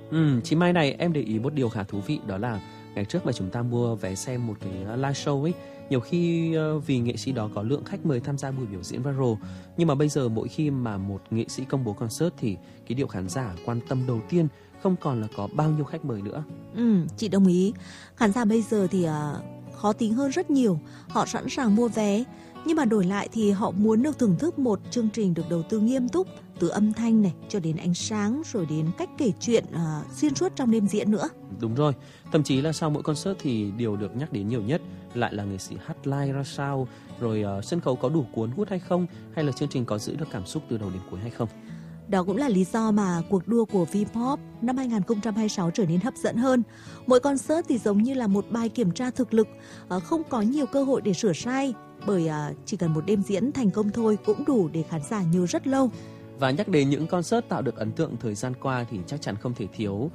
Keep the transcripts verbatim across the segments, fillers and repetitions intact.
Ừm, chị Mai này, em để ý một điều khá thú vị đó là ngày trước mà chúng ta mua vé xem một cái live show ấy, nhiều khi ờ, vì nghệ sĩ đó có lượng khách mời tham gia buổi biểu diễn viral, nhưng mà bây giờ mỗi khi mà một nghệ sĩ công bố concert thì cái điều khán giả quan tâm đầu tiên không còn là có bao nhiêu khách mời nữa. Ừ, chị đồng ý. Khán giả bây giờ thì à, khó tính hơn rất nhiều. Họ sẵn sàng mua vé, nhưng mà đổi lại thì họ muốn được thưởng thức một chương trình được đầu tư nghiêm túc, từ âm thanh này cho đến ánh sáng, rồi đến cách kể chuyện à, xuyên suốt trong đêm diễn nữa. Đúng rồi, thậm chí là sau mỗi concert thì điều được nhắc đến nhiều nhất lại là nghệ sĩ hát live ra sao, rồi ờ, sân khấu có đủ cuốn hút hay không, hay là chương trình có giữ được cảm xúc từ đầu đến cuối hay không. Đó cũng là lý do mà cuộc đua của V-pop năm hai không hai sáu trở nên hấp dẫn hơn. Mỗi concert thì giống như là một bài kiểm tra thực lực, ờ, không có nhiều cơ hội để sửa sai, bởi à, chỉ cần một đêm diễn thành công thôi cũng đủ để khán giả nhớ rất lâu. Và nhắc đến những concert tạo được ấn tượng thời gian qua thì chắc chắn không thể thiếu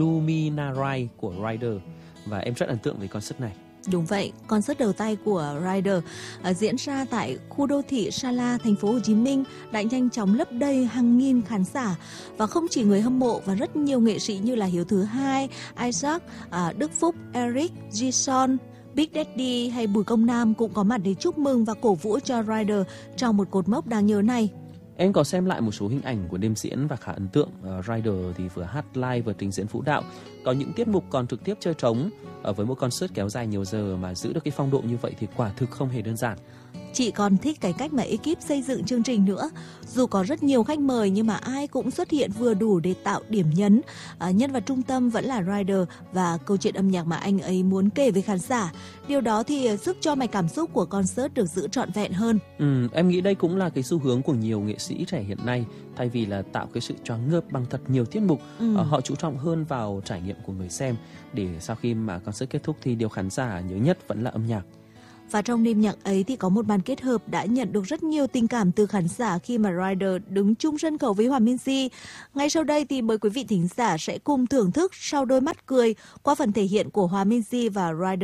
Luminary của Rider. Và em rất ấn tượng với concert này. Đúng vậy, concert đầu tay của Rider uh, diễn ra tại khu đô thị Sala, thành phố Hồ Chí Minh đã nhanh chóng lấp đầy hàng nghìn khán giả, và không chỉ người hâm mộ và rất nhiều nghệ sĩ như là Hiếu Thứ Hai, Isaac, uh, Đức Phúc, Eric, Jason, Big Daddy hay Bùi Công Nam cũng có mặt để chúc mừng và cổ vũ cho Rider trong một cột mốc đáng nhớ này. Em có xem lại một số hình ảnh của đêm diễn và khá ấn tượng. Uh, Rider thì vừa hát live vừa trình diễn vũ đạo. Có những tiết mục còn trực tiếp chơi trống. Ở với một concert kéo dài nhiều giờ mà giữ được cái phong độ như vậy thì quả thực không hề đơn giản. Chị còn thích cái cách mà ekip xây dựng chương trình nữa. Dù có rất nhiều khách mời nhưng mà ai cũng xuất hiện vừa đủ để tạo điểm nhấn. À, nhân vật trung tâm vẫn là Rider và câu chuyện âm nhạc mà anh ấy muốn kể với khán giả. Điều đó thì giúp cho mạch cảm xúc của concert được giữ trọn vẹn hơn. Ừ, em nghĩ đây cũng là cái xu hướng của nhiều nghệ sĩ trẻ hiện nay. Thay vì là tạo cái sự choáng ngợp bằng thật nhiều tiết mục, Ừ. họ chú trọng hơn vào trải nghiệm của người xem. Để sau khi mà concert kết thúc thì điều khán giả nhớ nhất vẫn là âm nhạc. Và trong đêm nhạc ấy thì có một màn kết hợp đã nhận được rất nhiều tình cảm từ khán giả khi mà Rider đứng chung sân khấu với Hòa Minzy. Ngay sau đây thì mời quý vị thính giả sẽ cùng thưởng thức Sau đôi mắt cười qua phần thể hiện của Hòa Minzy và Rider.